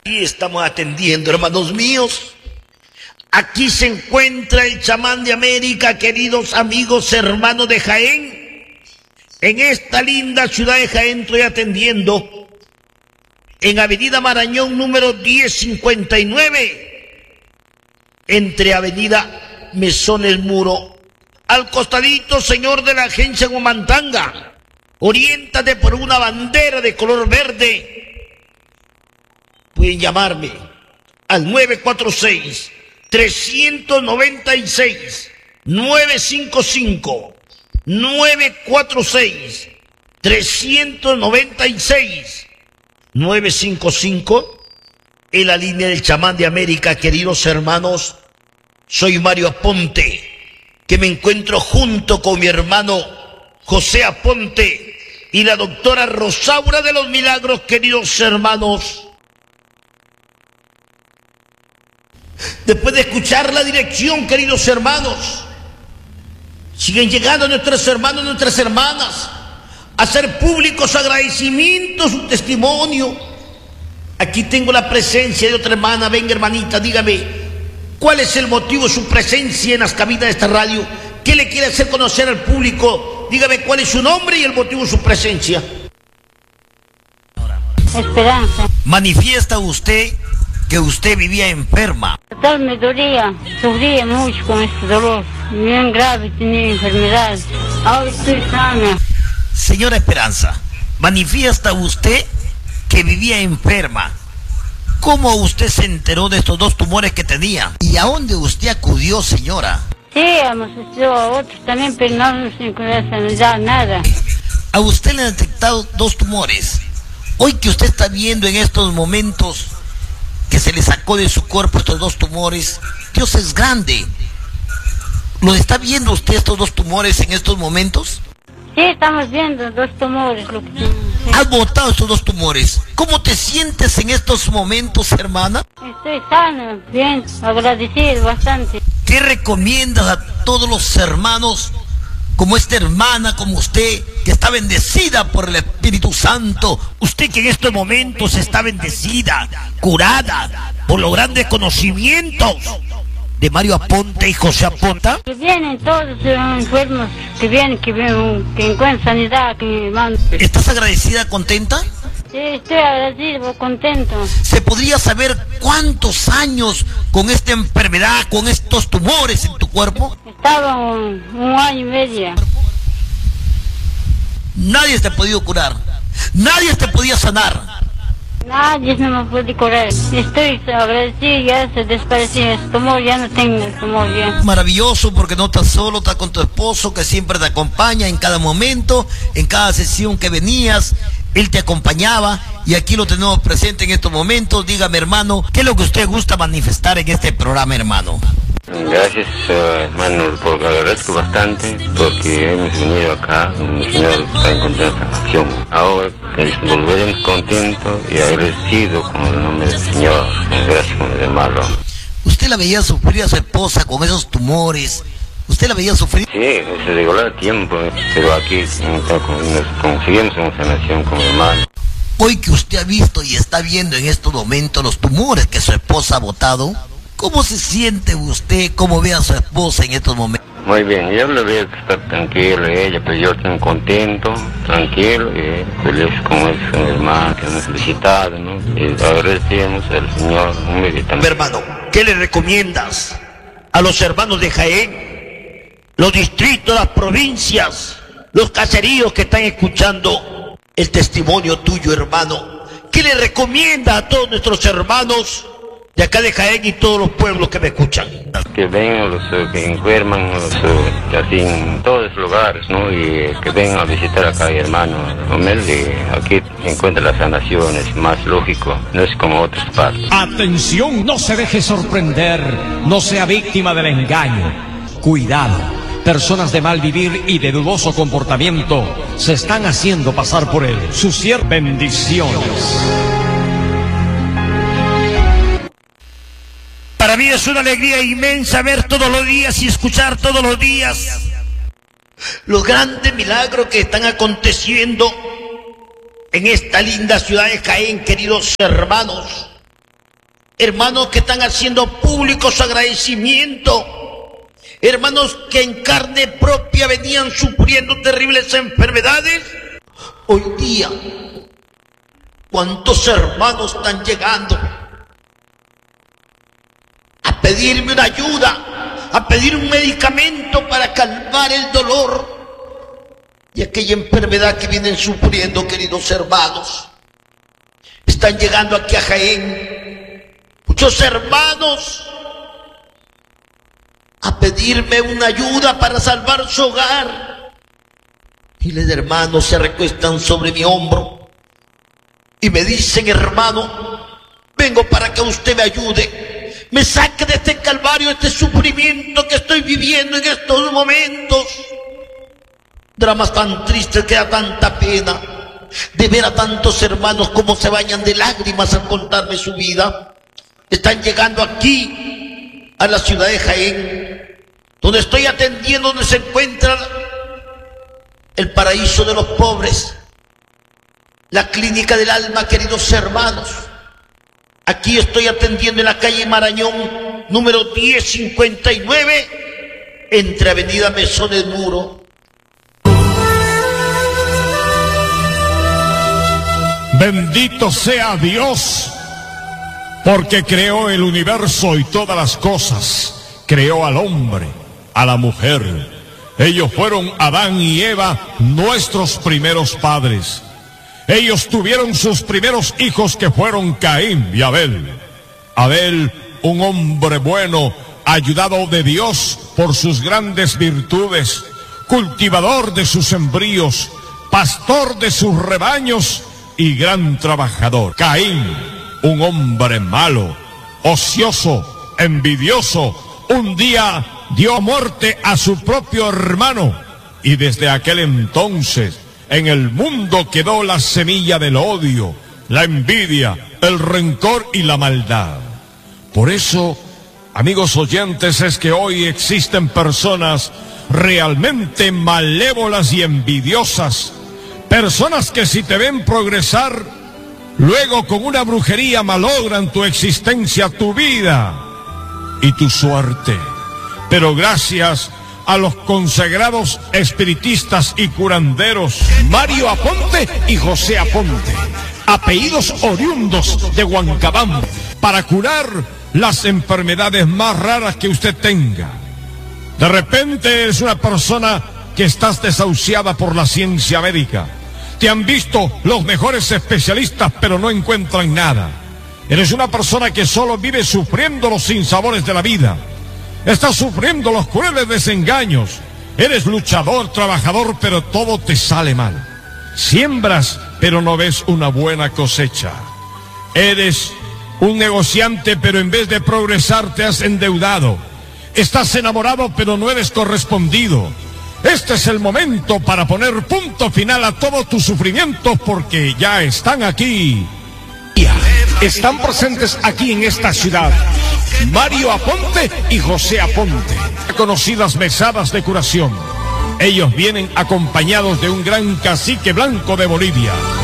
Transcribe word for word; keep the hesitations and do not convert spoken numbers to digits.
Aquí estamos atendiendo, hermanos míos. Aquí se encuentra el chamán de América, queridos amigos, hermanos de Jaén. En esta linda ciudad de Jaén estoy atendiendo en Avenida Marañón número diez cincuenta y nueve, entre Avenida Mesón El Muro. Al costadito, señor de la agencia Huamantanga, oriéntate por una bandera de color verde. Pueden llamarme al nueve cuatro seis, tres nueve seis, nueve cinco cinco, nueve cuatro seis, tres nueve seis, nueve cinco cinco, en la línea del chamán de América, queridos hermanos. Soy Mario Aponte, que me encuentro junto con mi hermano José Aponte y la doctora Rosaura de los Milagros, queridos hermanos. Después de escuchar la dirección, queridos hermanos, siguen llegando nuestros hermanos, nuestras hermanas, a hacer públicos agradecimientos, su testimonio. Aquí tengo la presencia de otra hermana. Venga, hermanita, dígame, ¿cuál es el motivo de su presencia en las cabinas de esta radio? ¿Qué le quiere hacer conocer al público? Dígame cuál es su nombre y el motivo de su presencia. Esperanza. Manifiesta usted que usted vivía enferma. Total me dolía, sufría mucho con este dolor, bien grave, tenía enfermedad. Ahora estoy sana. Señora Esperanza, manifiesta usted que vivía enferma. ¿Cómo usted se enteró de estos dos tumores que tenía? ¿Y a dónde usted acudió, señora? Sí, hemos estudiado a otros también, pero no nos encontramos nada. A usted le han detectado dos tumores. Hoy que usted está viendo en estos momentos que se le sacó de su cuerpo estos dos tumores, Dios es grande. ¿Lo está viendo usted estos dos tumores en estos momentos? Sí, estamos viendo dos tumores. Lo que... sí. ¿Has botado estos dos tumores? ¿Cómo te sientes en estos momentos, hermana? Estoy sana, bien, agradecido bastante. ¿Qué recomiendas a todos los hermanos, como esta hermana, como usted, que está bendecida por el Espíritu Santo? Usted que en estos momentos está bendecida, curada, por los grandes conocimientos de Mario Aponte y José Aponte. Que vienen todos los enfermos, que vienen, que vienen, que encuentran sanidad, que me mandan. ¿Estás agradecida, contenta? Sí, estoy agradecido, contento. ¿Se podría saber cuántos años con esta enfermedad, con estos tumores en tu cuerpo? Estaba un, un año y medio. Nadie te ha podido curar, nadie te podía sanar. Nadie no me puede curar. Estoy agradecido, ya se desapareció el tumor, ya no tengo el tumor ya. Maravilloso, porque no estás solo, estás con tu esposo que siempre te acompaña en cada momento, en cada sesión que venías, él te acompañaba y aquí lo tenemos presente en estos momentos. Dígame, hermano, ¿qué es lo que usted gusta manifestar en este programa, hermano? Gracias, uh, hermano, porque agradezco bastante porque hemos venido acá, el Señor está encontrando sanación. Ahora que volveremos contentos y agradecidos con el nombre del Señor. Gracias, hermano. ¿Usted la veía sufrir a su esposa con esos tumores? ¿Usted la veía sufrir? Sí, se regular tiempo, pero aquí nos conseguimos una sanación con mi hermano. Hoy que usted ha visto y está viendo en estos momentos los tumores que su esposa ha botado, ¿cómo se siente usted? ¿Cómo ve a su esposa en estos momentos? Muy bien, yo le veo que está tranquilo ella, pero yo estoy contento, tranquilo y feliz con ese hermano que nos ha visitado, ¿no? Y agradecemos al Señor. Mi hermano, ¿qué le recomiendas a los hermanos de Jaén, los distritos, las provincias, los caseríos que están escuchando el testimonio tuyo, hermano? ¿Qué le recomienda a todos nuestros hermanos de acá de Jaén y todos los pueblos que me escuchan? Que vengan los uh, que enferman, los, uh, así en todos los lugares, ¿no? Y uh, que vengan a visitar acá, hermano humilde. Aquí encuentra las sanaciones, más lógico, no es como otras partes. Atención, no se deje sorprender, no sea víctima del engaño. Cuidado, personas de mal vivir y de dudoso comportamiento se están haciendo pasar por él. Sus ciertas bendiciones. Para mí es una alegría inmensa ver todos los días y escuchar todos los días los grandes milagros que están aconteciendo en esta linda ciudad de Jaén, queridos hermanos. hermanos que están haciendo público su agradecimiento, hermanos que en carne propia venían sufriendo terribles enfermedades. Hoy día, ¿cuántos hermanos están llegando a pedirme una ayuda, a pedir un medicamento para calmar el dolor y aquella enfermedad que vienen sufriendo, queridos hermanos? Están llegando aquí a Jaén muchos hermanos a pedirme una ayuda para salvar su hogar. Miles de hermanos se recuestan sobre mi hombro y me dicen: hermano, vengo para que usted me ayude, me saque de este calvario, este sufrimiento que estoy viviendo en estos momentos. Dramas tan tristes que da tanta pena de ver a tantos hermanos como se bañan de lágrimas al contarme su vida. Están llegando aquí a la ciudad de Jaén, donde estoy atendiendo, donde se encuentra el paraíso de los pobres, la clínica del alma, queridos hermanos. Aquí estoy atendiendo en la calle Marañón, número diez cincuenta y nueve, entre avenida Mesón del Muro. Bendito sea Dios, porque creó el universo y todas las cosas. Creó al hombre, a la mujer. Ellos fueron Adán y Eva, nuestros primeros padres. Ellos tuvieron sus primeros hijos, que fueron Caín y Abel. Abel, un hombre bueno, ayudado de Dios por sus grandes virtudes, cultivador de sus sembríos, pastor de sus rebaños y gran trabajador. Caín, un hombre malo, ocioso, envidioso, un día dio muerte a su propio hermano, y desde aquel entonces en el mundo quedó la semilla del odio, la envidia, el rencor y la maldad. Por eso, amigos oyentes, es que hoy existen personas realmente malévolas y envidiosas, personas que si te ven progresar, luego con una brujería malogran tu existencia, tu vida y tu suerte. Pero gracias a los consagrados espiritistas y curanderos Mario Aponte y José Aponte, apellidos oriundos de Huancabamba, para curar las enfermedades más raras que usted tenga. De repente eres una persona que estás desahuciada por la ciencia médica. Te han visto los mejores especialistas, pero no encuentran nada. Eres una persona que solo vive sufriendo los sinsabores de la vida. Estás sufriendo los crueles desengaños. Eres luchador, trabajador, pero todo te sale mal. Siembras, pero no ves una buena cosecha. Eres un negociante, pero en vez de progresar te has endeudado. Estás enamorado, pero no eres correspondido. Este es el momento para poner punto final a todos tus sufrimientos, porque ya están aquí. Están presentes aquí en esta ciudad Mario Aponte y José Aponte, conocidas mesadas de curación. Ellos vienen acompañados de un gran cacique blanco de Bolivia.